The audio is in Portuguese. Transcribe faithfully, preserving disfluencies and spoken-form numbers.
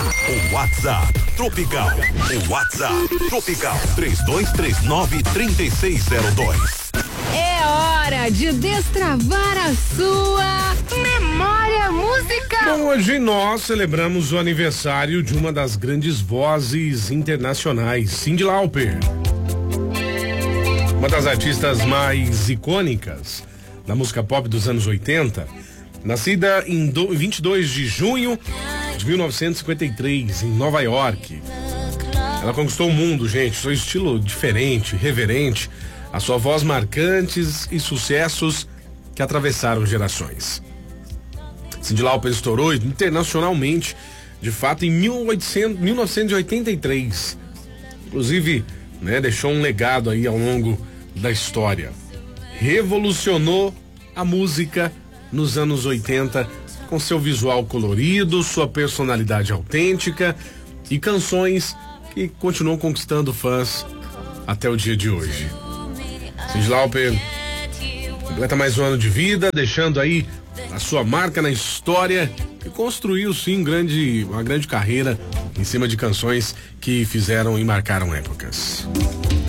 O WhatsApp Tropical. O WhatsApp Tropical três dois três nove, três seis zero dois. É hora de destravar a sua memória musical. Bom, hoje nós celebramos o aniversário de uma das grandes vozes internacionais, Cyndi Lauper. Uma das artistas mais icônicas da música pop dos anos oitenta, nascida em do, vinte e dois de junho de mil novecentos e cinquenta e três, em Nova York. Ela conquistou o mundo, gente, seu estilo diferente, reverente, a sua voz marcantes e sucessos que atravessaram gerações. Cyndi Lauper estourou internacionalmente, de fato, em mil novecentos e oitenta e três. Inclusive, né, deixou um legado aí ao longo da história. Revolucionou a música nos anos oitenta com seu visual colorido, sua personalidade autêntica e canções que continuam conquistando fãs até o dia de hoje. Cyndi Lauper completa mais um ano de vida, deixando aí a sua marca na história e construiu sim grande, uma grande carreira em cima de canções que fizeram e marcaram épocas.